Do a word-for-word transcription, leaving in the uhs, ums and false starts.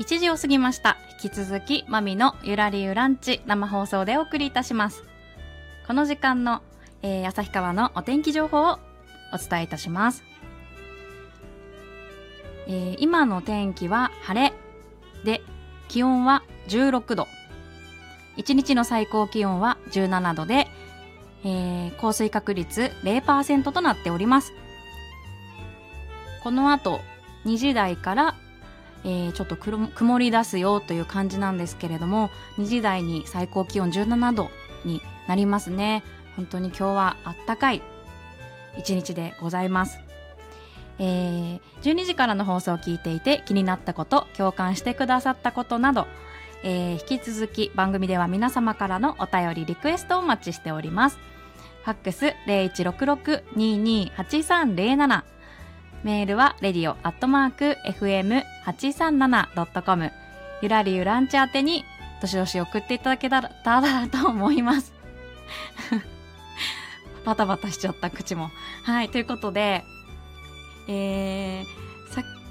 いちじを過ぎました。引き続きマミのゆらりゆランチ生放送でお送りいたします。この時間の、えー、旭川のお天気情報をお伝えいたします。えー、今の天気は晴れで、気温はじゅうろくど、いちにちの最高気温はじゅうななどで、えー、降水確率 ゼロパーセント となっております。この後にじ台から、えー、ちょっと曇り出すよという感じなんですけれども、にじ台に最高気温じゅうななどになりますね。本当に今日はあったかい一日でございます。えー、じゅうにじからの放送を聞いていて気になったこと、共感してくださったことなど、えー、引き続き番組では皆様からのお便りリクエストをお待ちしております。ファックス ゼロいちろくろく にーにーはちさんゼロなな、メールは レディオ アットマーク エフエムはちさんなな ドットコム、 ゆらりゆランチ宛てにどしどし送っていただけたらと思いますバタバタしちゃった口も。はい、ということで、えー、さ